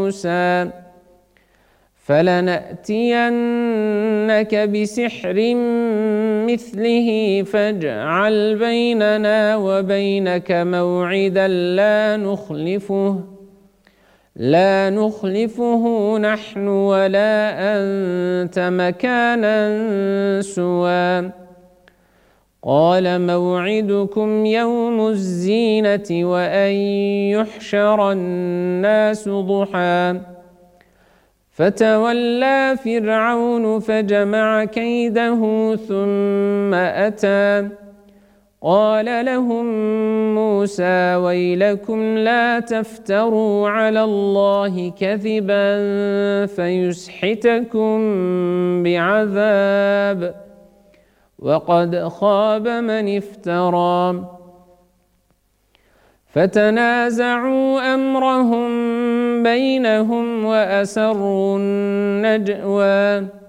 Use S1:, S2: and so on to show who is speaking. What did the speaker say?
S1: موسى فلنأتينك بسحر مثله فاجعل بيننا وبينك موعدا لا نخلفه نحن ولا أنت مكانا سوى قال موعدكم يوم الزينة وأن يحشر الناس ضحى فتولى فرعون فجمع كيده ثم أتى قال لهم موسى ويلكم لا تفتروا على الله كذبا فيسحتكم بعذاب وقد خاب من افترى فتنازعوا أمرهم بينهم وأسروا النجوى